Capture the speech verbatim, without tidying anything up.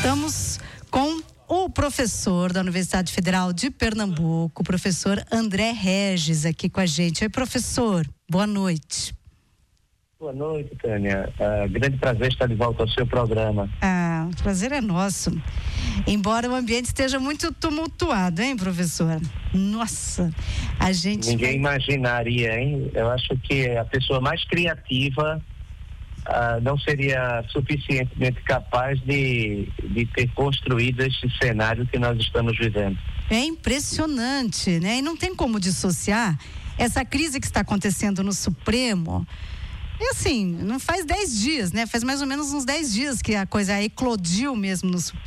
Estamos com o professor da Universidade Federal de Pernambuco, o professor André Regis, aqui com a gente. Oi, professor, boa noite. Boa noite, Tânia. Uh, grande prazer estar de volta ao seu programa. Ah, o prazer é nosso. Embora o ambiente esteja muito tumultuado, hein, professor? Nossa, a gente... Ninguém imaginaria, hein? Eu acho que a pessoa mais criativa uh, não seria suficientemente capaz de, de ter construído esse cenário que nós estamos vivendo. É impressionante, né? E não tem como dissociar essa crise que está acontecendo no Supremo. E assim, não faz dez dias, né? Faz mais ou menos uns dez dias que a coisa eclodiu mesmo no Supremo.